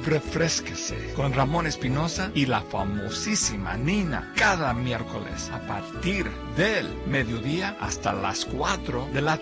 Refrésquese con Ramón Espinosa y la famosísima Nina cada miércoles a partir del mediodía hasta las 4 de la